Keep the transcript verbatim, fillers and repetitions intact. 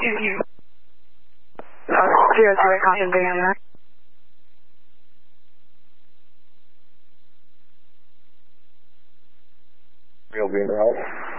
you. Uh, zero zero caution, big on that. Real being out.